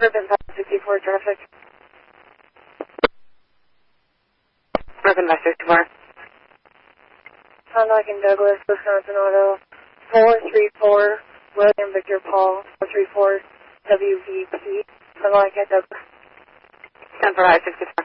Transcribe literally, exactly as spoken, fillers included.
Ribbon five sixty-four traffic. Ribbon five sixty-four. Contact in Douglas, Wisconsin Auto. four three four William Victor Paul. four three four W V P. Contact at Douglas. ten for five sixty-four.